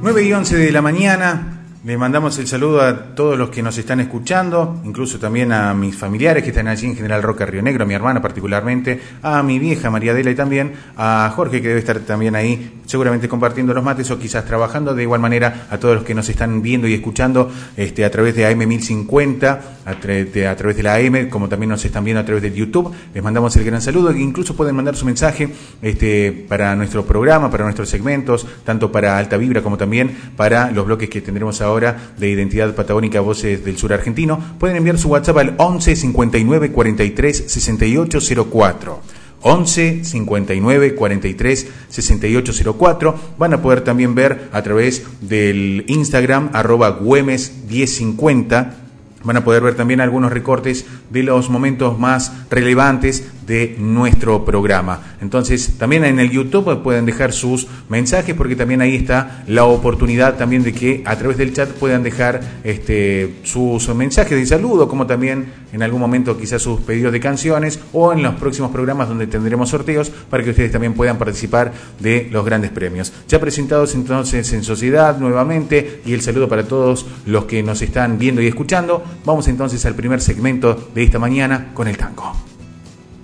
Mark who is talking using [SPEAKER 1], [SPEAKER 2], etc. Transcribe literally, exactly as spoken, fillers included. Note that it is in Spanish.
[SPEAKER 1] nueve y once de la mañana. Le mandamos el saludo a todos los que nos están escuchando, incluso también a mis familiares que están allí en General Roca, Río Negro, a mi hermana particularmente, a mi vieja María Adela y también a Jorge, que debe estar también ahí seguramente compartiendo los mates o quizás trabajando. De igual manera a todos los que nos están viendo y escuchando este, a través de A M mil cincuenta, a, de, a través de la A M, como también nos están viendo a través de YouTube. Les mandamos el gran saludo, e incluso pueden mandar su mensaje este, para nuestro programa, para nuestros segmentos, tanto para Alta Vibra como también para los bloques que tendremos ahora de Identidad Patagónica, Voces del Sur Argentino. Pueden enviar su WhatsApp al once cincuenta y nueve cuarenta y tres sesenta y ocho cero cuatro. once cincuenta y nueve cuarenta y tres sesenta y ocho cero cuatro. Van a poder también ver a través del Instagram arroba güemes diez cincuenta. Van a poder ver también algunos recortes de los momentos más relevantes de nuestro programa. Entonces, también en el YouTube pueden dejar sus mensajes, porque también ahí está la oportunidad también de que a través del chat puedan dejar este, sus mensajes de saludo, como también en algún momento quizás sus pedidos de canciones, o en los próximos programas donde tendremos sorteos para que ustedes también puedan participar de los grandes premios. Ya presentados entonces en sociedad nuevamente, y el saludo para todos los que nos están viendo y escuchando. Vamos entonces al primer segmento de esta mañana con el tango.